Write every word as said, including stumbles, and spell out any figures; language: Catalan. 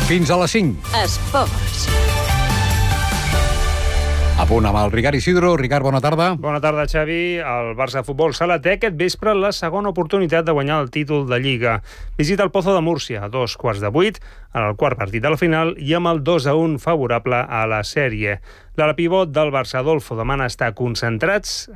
Fins a les cinc. Esports. A punt amb el Ricard Isidro. Ricard, bona tarda. Bona tarda, Xavi. El Barça Futbol Sala té aquest vespre la segona oportunitat de guanyar el títol de Lliga. Visita el Pozo de Múrcia a dos quarts de vuit, en el quart partit de la final, i amb el dos a un favorable a la sèrie. L'ala pivot del Barça, Adolfo, demana estar concentrats